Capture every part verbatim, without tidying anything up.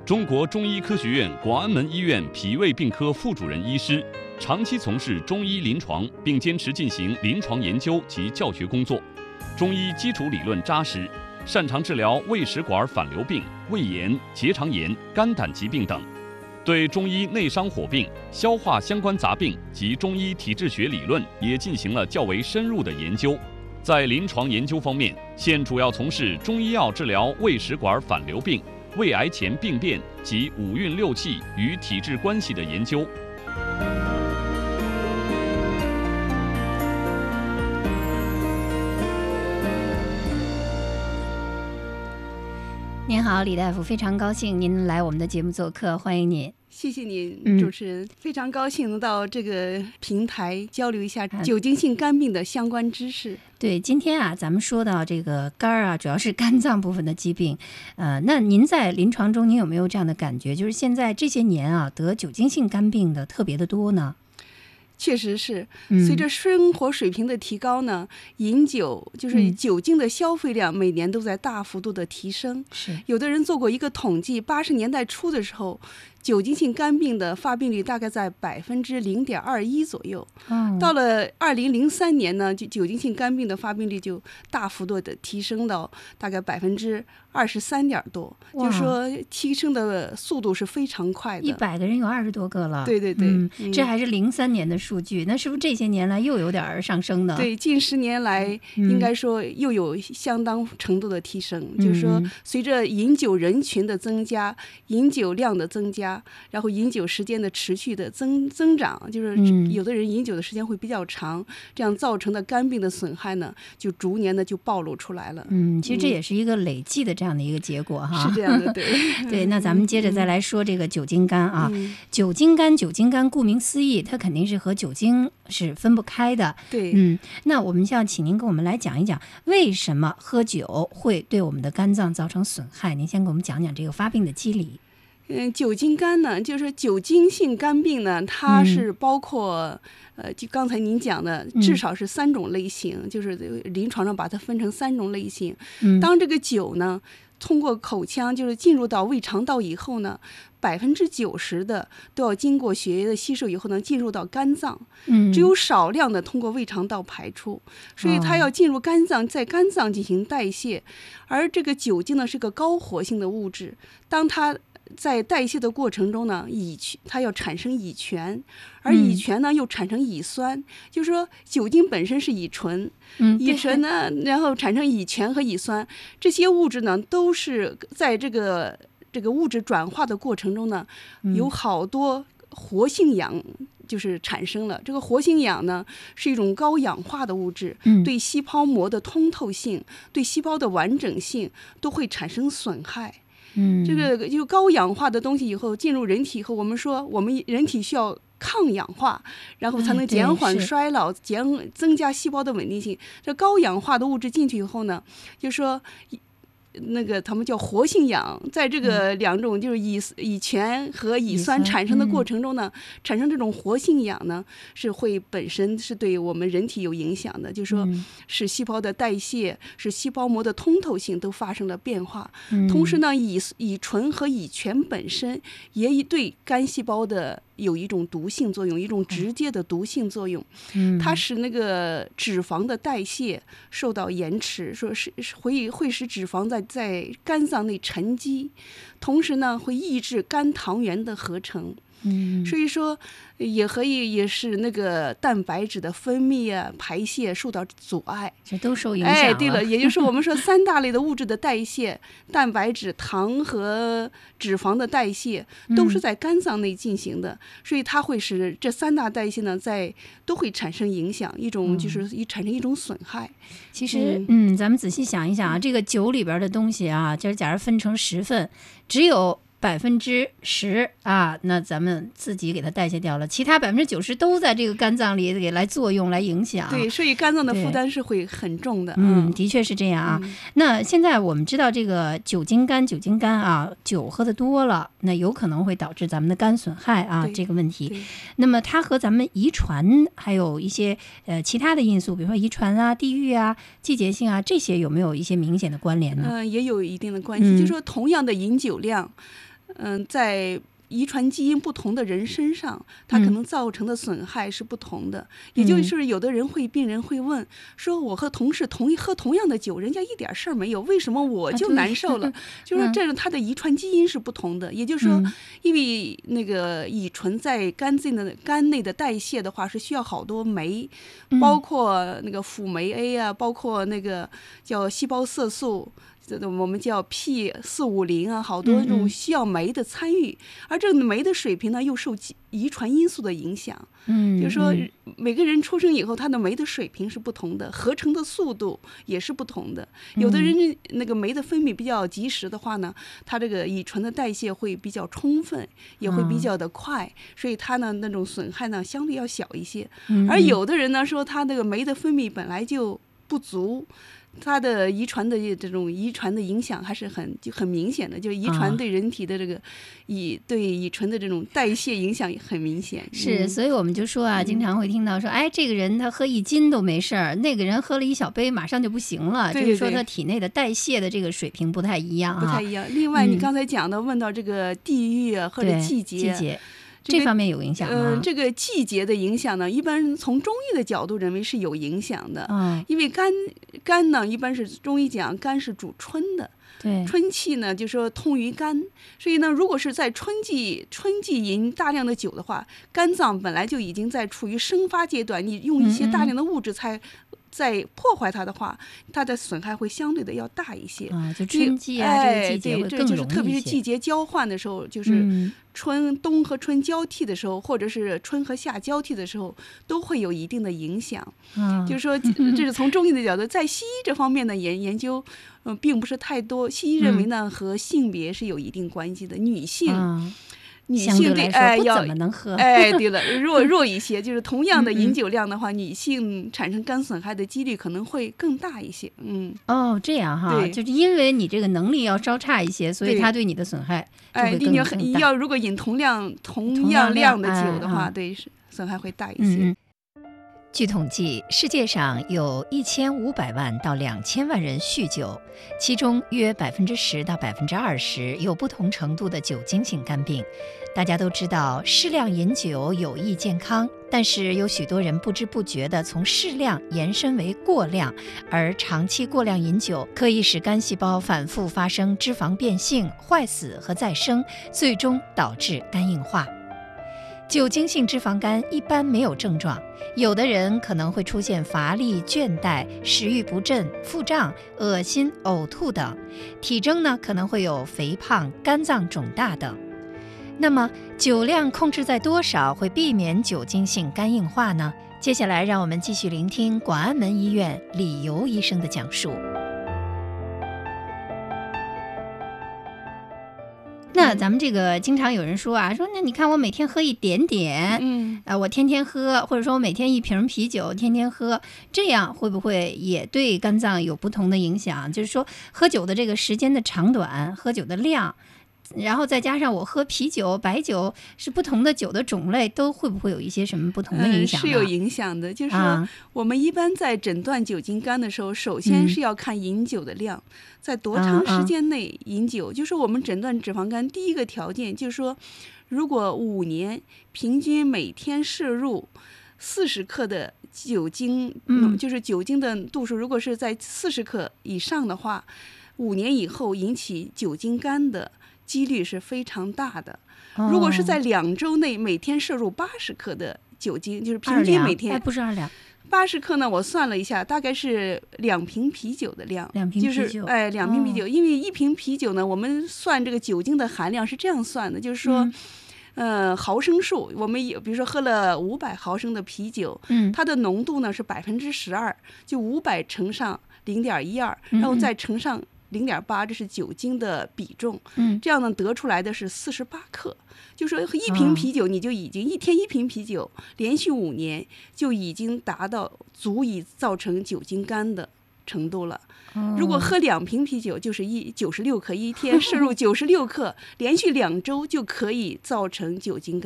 中国中医科学院广安门医院脾胃病科副主任医师，长期从事中医临床，并坚持进行临床研究及教学工作。中医基础理论扎实，擅长治疗胃食管反流病、胃炎、结肠炎、肝胆疾病等。对中医内伤火病、消化相关杂病及中医体质学理论也进行了较为深入的研究。在临床研究方面，现主要从事中医药治疗胃食管反流病、胃癌前病变及五运六气与体质关系的研究。 您好，李大夫，非常高兴您来我们的节目做客，欢迎您。 谢谢您，主持人、嗯、非常高兴能到这个平台交流一下酒精性肝病的相关知识。 对，今天啊，咱们说到这个肝啊，主要是肝脏部分的疾病。呃，那您在临床中，您有没有这样的感觉？就是现在这些年啊，得酒精性肝病的特别的多呢？ 确实是，随着生活水平的提高呢，嗯、饮酒就是酒精的消费量每年都在大幅度的提升。 是， 有的人做过一个统计，八十年代初的时候，酒精性肝病的发病率大概在百分之零点二一左右。 嗯， 到了二零零三年呢，就酒精性肝病的发病率就大幅度的提升到大概百分之二十三点多，就是说提升的速度是非常快的。 一百个人有二十多个了。 对对对， 嗯嗯、这还是零三年的数据，那是不是这些年来又有点上升呢？ 对，近十年来应该说又有相当程度的提升，嗯、就是说随着饮酒人群的增加，饮酒量的增加，然后饮酒时间的持续的增增长，就是有的人饮酒的时间会比较长，这样造成的肝病的损害呢，就逐年的就暴露出来了。 嗯，其实这也是一个累计的这样的一个结果哈。 是这样的，对。 对，那咱们接着再来说这个酒精肝啊， 嗯、 酒精肝，酒精肝顾名思义，它肯定是和酒精是分不开的。 对， 嗯，那我们就要请您跟我们来讲一讲，为什么喝酒会对我们的肝脏造成损害？您先给我们讲讲这个发病的机理。 嗯，酒精肝呢，就是酒精性肝病呢，它是包括、嗯、呃，就刚才您讲的，至少是三种类型，嗯、就是临床上把它分成三种类型。 嗯、 当这个酒呢，通过口腔就是进入到胃肠道以后呢，百分之九十的都要经过血液的吸收以后呢，进入到肝脏， 嗯， 只有少量的通过胃肠道排出，所以它要进入肝脏，在肝脏进行代谢。而这个酒精呢是个高活性的物质，当它在代谢的过程中呢，乙它要产生乙醛，而乙醛呢又产生乙酸，嗯、就是说酒精本身是乙醇， 嗯、 乙醇呢，然后产生乙醛和乙酸，这些物质呢都是在这个这个物质转化的过程中呢， 嗯、 有好多活性氧就是产生了。这个活性氧呢是一种高氧化的物质， 嗯、 对细胞膜的通透性、对细胞的完整性都会产生损害。 嗯， 这个就高氧化的东西以后进入人体以后，我们说我们人体需要抗氧化，然后才能减缓衰老，减增加细胞的稳定性。这高氧化的物质进去以后呢，就说那个他们叫活性氧，在这个两种就是乙乙醛和乙酸产生的过程中呢，产生这种活性氧呢，是会本身是对我们人体有影响的，就是说使细胞的代谢，使细胞膜的通透性都发生了变化。同时呢，乙乙醇和乙醛本身也对肝细胞的有一种毒性作用，一种直接的毒性作用，它使那个脂肪的代谢受到延迟，说是会会使脂肪在在肝脏内沉积，同时呢会抑制肝糖原的合成。 嗯， 所以说也可以也是那个蛋白质的分泌啊、排泄受到阻碍， 这都受影响了。 哎，对了，也就是我们说三大类的物质的代谢，蛋白质、糖和脂肪的代谢都是在肝脏内进行的，嗯、所以它会使这三大代谢呢在都会产生影响，一种就是一产生一种损害。 其实，嗯，嗯咱们仔细想一想啊，这个酒里边的东西啊，就是假如分成十份，只有百分之十啊，那咱们自己给它代谢掉了，其他百分之九十都在这个肝脏里给来作用来影响。 对，所以肝脏的负担是会很重的。 嗯，的确是这样啊。嗯、那现在我们知道这个酒精肝，酒精肝啊，酒喝的多了，那有可能会导致咱们的肝损害啊这个问题。那么它和咱们遗传还有一些呃其他的因素，比如说遗传啊、地域啊、季节性啊，这些有没有一些明显的关联呢？ 嗯、呃，也有一定的关系。嗯、就是说同样的饮酒量。 嗯、呃，在遗传基因不同的人身上，它可能造成的损害是不同的。嗯、也就是有的人会，病人会问说：“我和同事同一喝同样的酒，人家一点事儿没有，为什么我就难受了？”啊、就是说，这种它的遗传基因是不同的。嗯、也就是说，因为那个乙醇在肝内的肝内的代谢的话，是需要好多酶，包括那个辅酶 A 啊，包括那个叫细胞色素。我们叫 P 四五零啊，好多这种需要酶的参与，嗯嗯，而这个酶的水平呢，又受遗传因素的影响。嗯，就是说每个人出生以后，他的酶的水平是不同的，合成的速度也是不同的。有的人那个酶的分泌比较及时的话呢，他这个乙醇的代谢会比较充分，也会比较的快，嗯、所以他呢那种损害呢相对要小一些。嗯、而有的人呢说他那个酶的分泌本来就不足。它的遗传的这种遗传的影响还是很就很明显的，就是遗传对人体的这个乙、啊、对乙醇的这种代谢影响很明显。 是，所以我们就说啊，嗯、经常会听到说，哎，这个人他喝一斤都没事儿，那个人喝了一小杯马上就不行了， 对对对， 就是说他体内的代谢的这个水平不太一样啊， 不太一样。另外，你刚才讲的、嗯、问到这个地域啊或者季节。 季节这方面有影响吗？ 呃，这个季节的影响呢，一般从中医的角度认为是有影响的。嗯，因为肝肝呢，一般是中医讲肝是主春的， 对， 春气呢就说通于肝，所以呢，如果是在春季春季饮大量的酒的话，肝脏本来就已经在处于生发阶段，你用一些大量的物质才。嗯嗯在破坏它的话，它的损害会相对的要大一些。 啊，就春季啊， 哎、 这个季节会更容易一些。 对，这就是特别是季节交换的时候，就是春、嗯、冬和春交替的时候，或者是春和夏交替的时候，都会有一定的影响。啊、就是说，这是从中医的角度，在西医这方面的研研究，嗯、呃，并不是太多。西医认为呢，嗯、和性别是有一定关系的，女性。啊女性对哎要哎对了弱弱一些，就是同样的饮酒量的话，嗯、女性产生肝损害的几率可能会更大一些。嗯， 哦，这样哈，就是因为你这个能力要稍差一些，所以它对你的损害就会更更大。 哎，要如果饮同量同样量的酒的话，哎、对损害会大一些。 嗯据统计，世界上有一千五百万到两千万人酗酒，其中约百分之十到百分之二十有不同程度的酒精性肝病。大家都知道，适量饮酒有益健康，但是有许多人不知不觉地从适量延伸为过量，而长期过量饮酒可以使肝细胞反复发生脂肪变性、坏死和再生，最终导致肝硬化。酒精性脂肪肝一般没有症状，有的人可能会出现乏力、倦怠、食欲不振、腹胀、恶心、呕吐等，体征呢可能会有肥胖、肝脏肿大等。那么酒量控制在多少会避免酒精性肝硬化呢？接下来让我们继续聆听广安门医院李游医生的讲述。那咱们这个经常有人说啊，说那你看我每天喝一点点，嗯，啊、呃，我天天喝，或者说我每天一瓶啤酒，天天喝，这样会不会也对肝脏有不同的影响？就是说喝酒的这个时间的长短，喝酒的量，然后再加上我喝啤酒、白酒，是不同的酒的种类，都会不会有一些什么不同的影响、 嗯？是有影响的。就是说，我们一般在诊断酒精肝的时候，首先是要看饮酒的量，嗯、在多长时间内饮酒。啊啊就是我们诊断脂肪肝第一个条件，就是说，如果五年平均每天摄入四十克的酒精，嗯，就是酒精的度数，如果是在四十克以上的话，五年以后引起酒精肝的几率是非常大的。如果是在两周内每天摄入八十克的酒精，就是平均每天， 哎，不是二两， 八十克呢？我算了一下，大概是两瓶啤酒的量。 两瓶啤酒， 就是哎，两瓶啤酒，哦、因为一瓶啤酒呢，我们算这个酒精的含量是这样算的，就是说。嗯呃，毫升数，我们有，比如说喝了五百毫升的啤酒，嗯，它的浓度呢是百分之十二，就五百乘上零点一二，然后再乘上零点八，这是酒精的比重，嗯，这样呢得出来的是四十八克。就说一瓶啤酒，你就已经、哦、一天一瓶啤酒，连续五年就已经达到足以造成酒精肝的程度了。如果喝两瓶啤酒，就是一九十六克，一天摄入九十六克，连续两周就可以造成酒精肝。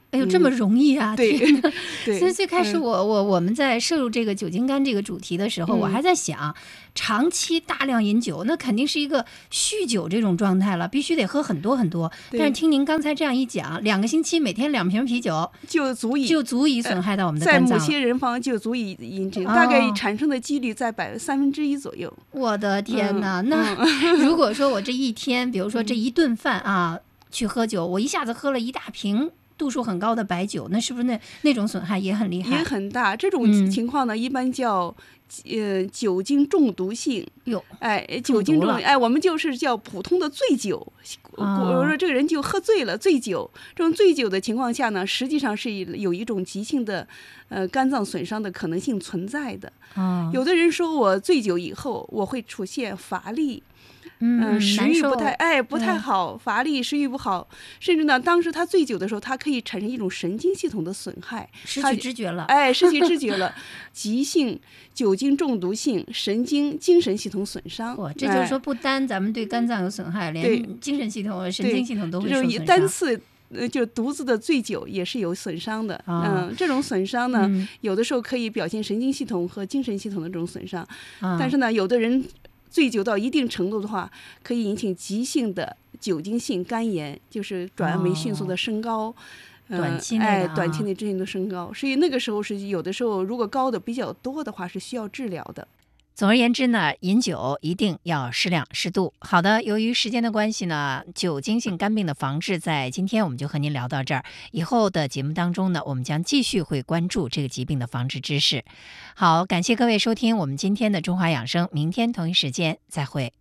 哎呦，这么容易啊！ 对天哪对。 所以最开始我我我们在摄入这个酒精肝这个主题的时候， 嗯我还在想，长期大量饮酒，那肯定是一个酗酒这种状态了，必须得喝很多很多。但是听您刚才这样一讲，两个星期每天两瓶啤酒就足以就足以损害到我们的在肝脏了。 某些人方就足以引起， 哦大概产生的几率在百三分之一左右。 我的天哪！ 嗯那如果说我这一天，比如说这一顿饭啊，去喝酒，我一下子喝了一大瓶度数很高的白酒，那是不是那那种损害也很厉害？ 也很大。这种嗯情况呢，一般叫呃酒精中毒性。 有哎，酒精中中毒了哎，我们就是叫普通的醉酒。 哦我说这个人就喝醉了，醉酒。这种醉酒的情况下呢，实际上是有一种急性的呃肝脏损伤的可能性存在的。 哦， 有的人说我醉酒以后我会出现乏力。 嗯嗯，食难受欲不太，哎，不太嗯好，乏力，食欲不好，甚至呢，当时他醉酒的时候，他可以产生一种神经系统的损害， 失他去知觉了。 哎，失去知觉了，急性酒精中毒性神经精神系统损伤。 哇，这就是说，不单咱们对肝脏有损害， 对连精神系统、神经系统都会这种受损伤。 单次呃就独自的醉酒也是有损伤的。 啊嗯，这种损伤呢， 嗯有的时候可以表现神经系统和精神系统的这种损伤， 啊但是呢，有的人醉酒到一定程度的话，可以引起急性的酒精性肝炎，就是转氨酶迅速的升高。呃短期内的哎， 啊短期内迅速的升高，所以那个时候是有的时候，如果高的比较多的话，是需要治疗的。 总而言之呢，饮酒一定要适量适度。好的，由于时间的关系呢，酒精性肝病的防治在今天我们就和您聊到这儿。以后的节目当中呢，我们将继续会关注这个疾病的防治知识。好，感谢各位收听我们今天的中华养生，明天同一时间再会。